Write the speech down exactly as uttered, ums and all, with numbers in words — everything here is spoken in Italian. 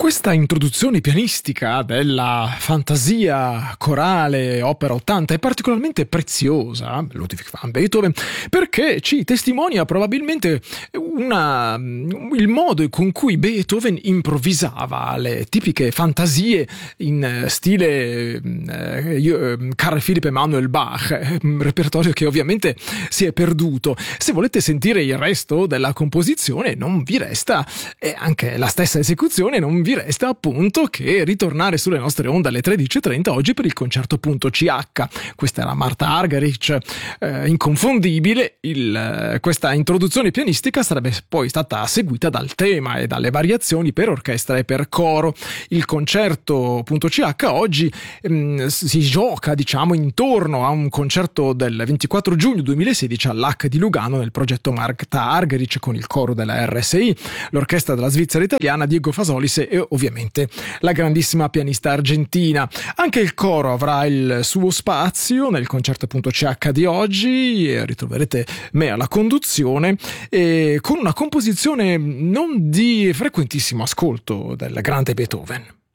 Questa introduzione pianistica della fantasia corale opera ottanta è particolarmente preziosa, Ludwig van Beethoven, perché ci testimonia probabilmente una, il modo con cui Beethoven improvvisava le tipiche fantasie in stile eh, Carl Philipp Emanuel Bach, un repertorio che ovviamente si è perduto. Se volete sentire il resto della composizione non vi resta, e anche la stessa esecuzione, non vi resta appunto che ritornare sulle nostre onde alle tredici e trenta oggi per il concerto.ch. Questa era Marta Argerich, eh, inconfondibile. Il, questa introduzione pianistica sarebbe poi stata seguita dal tema e dalle variazioni per orchestra e per coro. Il concerto.ch oggi mh, si gioca, diciamo, intorno a un concerto del ventiquattro giugno duemilasedici all'H di Lugano nel progetto Marta Argerich con il coro della R S I, l'orchestra della Svizzera italiana, Diego Fasolis e ovviamente la grandissima pianista argentina. Anche il coro avrà il suo spazio nel concerto.ch di oggi, ritroverete me alla conduzione e con una composizione non di frequentissimo ascolto del grande Beethoven.